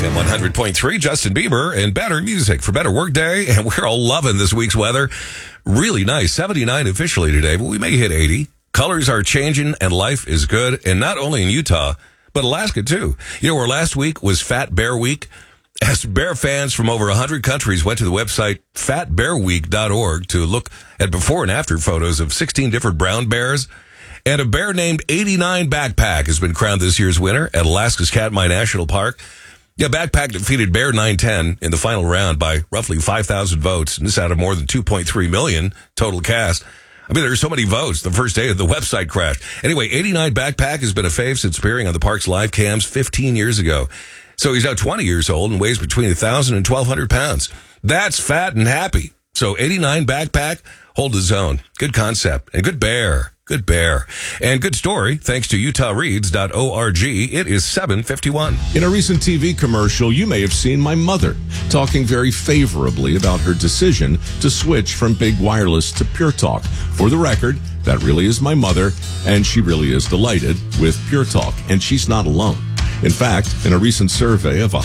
FM 100.3, Justin Bieber and better music for better workday. And we're all loving this week's weather. Really nice. 79 officially today, but we may hit 80. Colors are changing and life is good. And not only in Utah, but Alaska too. You know, where last week was Fat Bear Week. As bear fans from over 100 countries went to the website fatbearweek.org to look at before and after photos of 16 different brown bears. And a bear named 89 Backpack has been crowned this year's winner at Alaska's Katmai National Park. Yeah, Backpack defeated Bear 910 in the final round by roughly 5,000 votes. And this out of more than 2.3 million total cast. I mean, there are so many votes. The first day of the website crashed. Anyway, 89 Backpack has been a fave since appearing on the park's live cams 15 years ago. So he's now 20 years old and weighs between 1,000 and 1,200 pounds. That's fat and happy. So 89 Backpack, hold his own. Good concept and good bear. Good bear. And good story, thanks to utahreads.org. It is 7:51. In a recent TV commercial, you may have seen my mother talking very favorably about her decision to switch from Big Wireless to Pure Talk. For the record, that really is my mother, and she really is delighted with Pure Talk, and she's not alone. In fact, in a recent survey of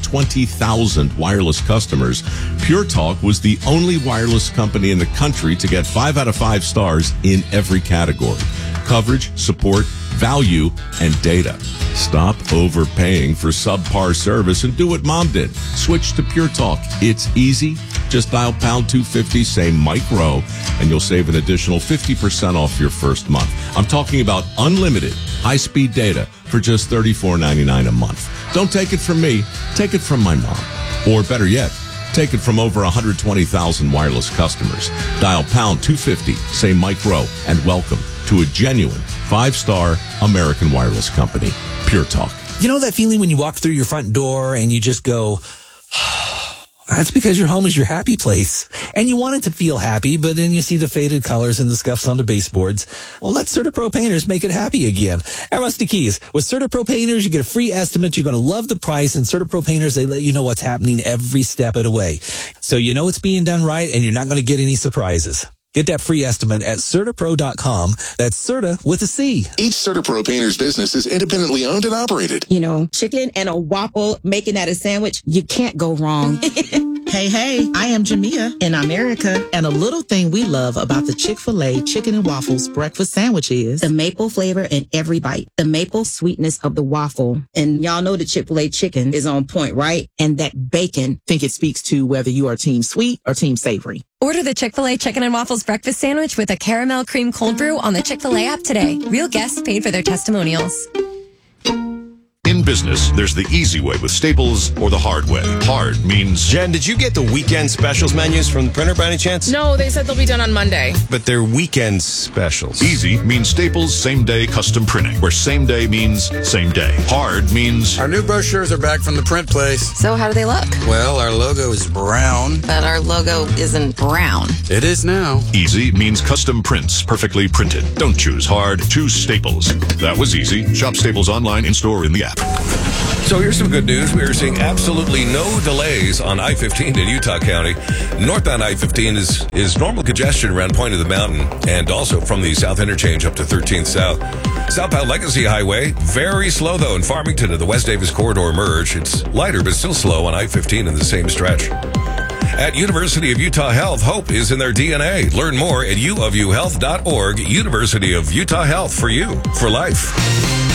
120,000 wireless customers, Pure Talk was the only wireless company in the country to get 5 out of 5 stars in every category: coverage, support, value, and data. Stop overpaying for subpar service and do what Mom did. Switch to Pure Talk. It's easy. Just dial pound 250, say Mike Rowe, and you'll save an additional 50% off your first month. I'm talking about unlimited high-speed data for just $34.99 a month. Don't take it from me. Take it from my mom. Or better yet, take it from over 120,000 wireless customers. Dial pound 250, say Mike Rowe, and welcome to a genuine 5-star American wireless company, Pure Talk. You know that feeling when you walk through your front door and you just go, that's because your home is your happy place. And you want it to feel happy, but then you see the faded colors and the scuffs on the baseboards. Well, let CertaPro Painters make it happy again. At Rusty Keys, with CertaPro Painters, you get a free estimate. You're going to love the price. And CertaPro Painters, they let you know what's happening every step of the way. So you know it's being done right, and you're not going to get any surprises. Get that free estimate at CertaPro.com. That's Certa with a C. Each CertaPro Painters business is independently owned and operated. You know, chicken and a waffle, making that a sandwich, you can't go wrong. Hey, I am Jamia in America, and a little thing we love about the Chick-fil-A Chicken and Waffles breakfast sandwich is the maple flavor in every bite, the maple sweetness of the waffle. And y'all know the Chick-fil-A chicken is on point, right? And that bacon. Think it speaks to whether you are team sweet or team savory. Order the Chick-fil-A Chicken and Waffles breakfast sandwich with a caramel cream cold brew on the Chick-fil-A app today. Real guests paid for their testimonials. In business, there's the easy way with Staples or the hard way. Hard means... Jen, did you get the weekend specials menus from the printer by any chance? No, they said they'll be done on Monday. But they're weekend specials. Easy means Staples same-day custom printing, where same day means same day. Hard means... Our new brochures are back from the print place. So how do they look? Well, our logo is brown. But our logo isn't brown. It is now. Easy means custom prints, perfectly printed. Don't choose hard, choose Staples. That was easy. Shop Staples online, in-store, in the app. So here's some good news. We are seeing absolutely no delays on I-15 in Utah County. Northbound I-15 is normal congestion around Point of the Mountain and also from the South Interchange up to 13th South. Southbound Legacy Highway, very slow though in Farmington to the West Davis Corridor merge. It's lighter but still slow on I-15 in the same stretch. At University of Utah Health, hope is in their DNA. Learn more at uofuhealth.org. University of Utah Health, for you, for life.